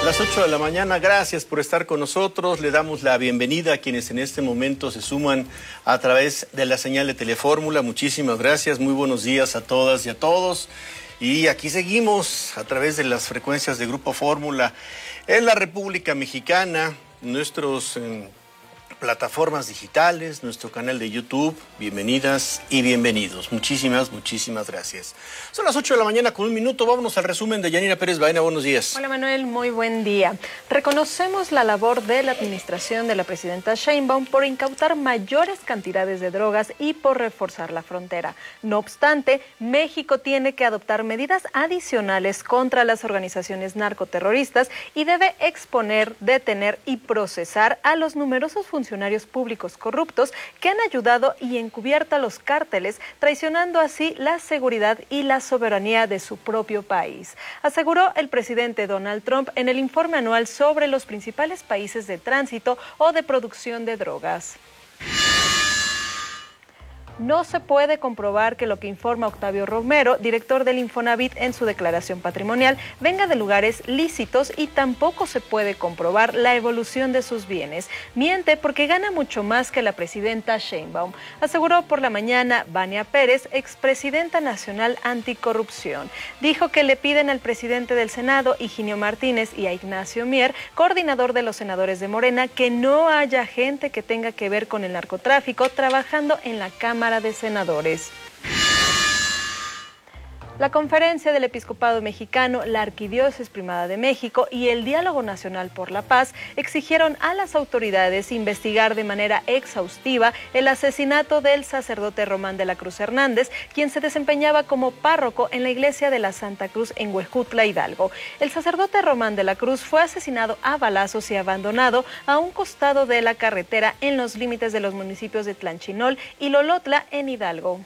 Las 8 de la mañana, gracias por estar con nosotros. Le damos la bienvenida a quienes en este momento se suman a través de la señal de Telefórmula. Muchísimas gracias, muy buenos días a todas y a todos. Y aquí seguimos a través de las frecuencias de Grupo Fórmula en la República Mexicana, nuestros plataformas digitales, nuestro canal de YouTube. Bienvenidas y bienvenidos. Muchísimas gracias. Son las 8 de la mañana con 1 minuto. Vámonos al resumen de Yanira Pérez Baena. Buenos días. Hola Manuel, muy buen día. Reconocemos la labor de la administración de la presidenta Sheinbaum por incautar mayores cantidades de drogas y por reforzar la frontera. No obstante, México tiene que adoptar medidas adicionales contra las organizaciones narcoterroristas y debe exponer, detener y procesar a los numerosos funcionarios públicos corruptos que han ayudado y encubierto a los cárteles, traicionando así la seguridad y la soberanía de su propio país, aseguró el presidente Donald Trump en el informe anual sobre los principales países de tránsito o de producción de drogas. No se puede comprobar que lo que informa Octavio Romero, director del Infonavit en su declaración patrimonial, venga de lugares lícitos y tampoco se puede comprobar la evolución de sus bienes. Miente porque gana mucho más que la presidenta Sheinbaum, aseguró por la mañana Vania Pérez, expresidenta nacional anticorrupción. Dijo que le piden al presidente del Senado, Higinio Martínez, y a Ignacio Mier, coordinador de los senadores de Morena, que no haya gente que tenga que ver con el narcotráfico trabajando en la Cámara de Senadores. La Conferencia del Episcopado Mexicano, la Arquidiócesis Primada de México y el Diálogo Nacional por la Paz exigieron a las autoridades investigar de manera exhaustiva el asesinato del sacerdote Román de la Cruz Hernández, quien se desempeñaba como párroco en la iglesia de la Santa Cruz en Huejutla, Hidalgo. El sacerdote Román de la Cruz fue asesinado a balazos y abandonado a un costado de la carretera en los límites de los municipios de Tlanchinol y Lolotla, en Hidalgo.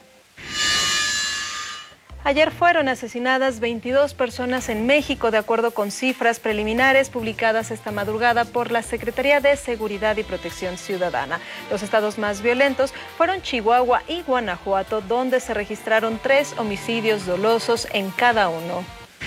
Ayer fueron asesinadas 22 personas en México, de acuerdo con cifras preliminares publicadas esta madrugada por la Secretaría de Seguridad y Protección Ciudadana. Los estados más violentos fueron Chihuahua y Guanajuato, donde se registraron 3 homicidios dolosos en cada uno.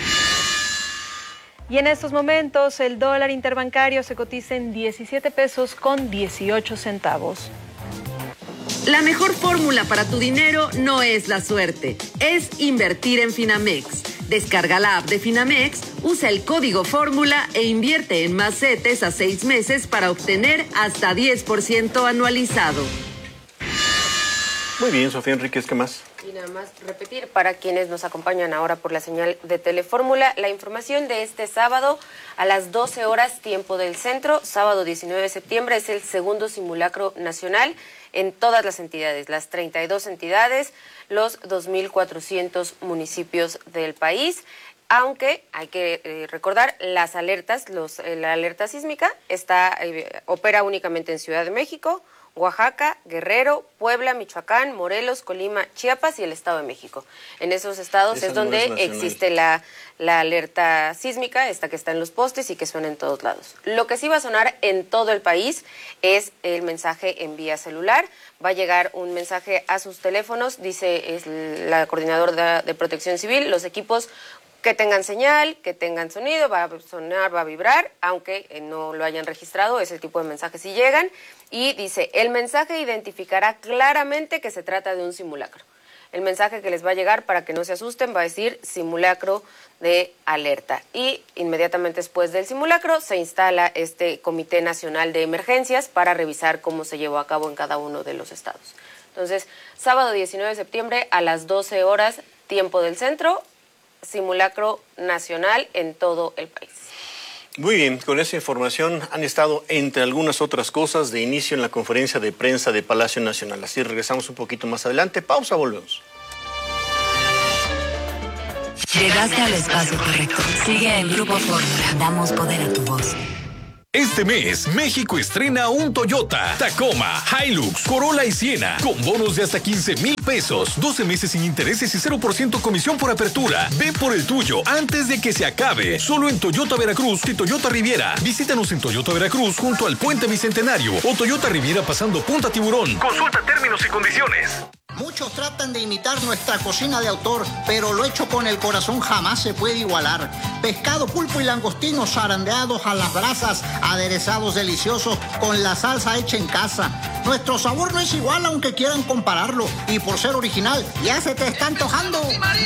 Y en estos momentos el dólar interbancario se cotiza en 17 pesos con 18 centavos. La mejor fórmula para tu dinero no es la suerte, es invertir en Finamex. Descarga la app de Finamex, usa el código fórmula e invierte en más CETES a 6 meses para obtener hasta 10% anualizado. Muy bien, Sofía Enríquez, ¿qué más? Y nada más repetir para quienes nos acompañan ahora por la señal de Telefórmula, la información de este sábado a las 12 horas tiempo del centro, sábado 19 de septiembre, es el segundo simulacro nacional en todas las entidades, las 32 entidades, los 2.400 municipios del país. Aunque hay que recordar las alertas, la alerta sísmica opera únicamente en Ciudad de México, Oaxaca, Guerrero, Puebla, Michoacán, Morelos, Colima, Chiapas y el Estado de México. En esos estados es donde existe la alerta sísmica, esta que está en los postes y que suena en todos lados. Lo que sí va a sonar en todo el país es el mensaje en vía celular. Va a llegar un mensaje a sus teléfonos, dice la coordinadora de Protección Civil, los equipos que tengan señal, que tengan sonido, va a sonar, va a vibrar, aunque no lo hayan registrado, ese tipo de mensajes sí llegan. Y dice, el mensaje identificará claramente que se trata de un simulacro. El mensaje que les va a llegar, para que no se asusten, va a decir simulacro de alerta. Y inmediatamente después del simulacro se instala este Comité Nacional de Emergencias para revisar cómo se llevó a cabo en cada uno de los estados. Entonces, sábado 19 de septiembre a las 12 horas, tiempo del centro, simulacro nacional en todo el país. Muy bien, con esa información han estado, entre algunas otras cosas, de inicio en la conferencia de prensa de Palacio Nacional. Así regresamos un poquito más adelante. Pausa, volvemos. Llegaste al espacio correcto. Sigue en Grupo Fórmula. Damos poder a tu voz. Este mes, México estrena un Toyota, Tacoma, Hilux, Corolla y Siena, con bonos de hasta 15,000 pesos, 12 meses sin intereses y 0% comisión por apertura. Ve por el tuyo antes de que se acabe. Solo en Toyota Veracruz y Toyota Riviera. Visítanos en Toyota Veracruz junto al Puente Bicentenario o Toyota Riviera pasando Punta Tiburón. Consulta términos y condiciones. Muchos tratan de imitar nuestra cocina de autor, pero lo hecho con el corazón jamás se puede igualar. Pescado, pulpo y langostinos zarandeados a las brasas, aderezados deliciosos con la salsa hecha en casa. Nuestro sabor no es igual aunque quieran compararlo, y por ser original ya se te está antojando.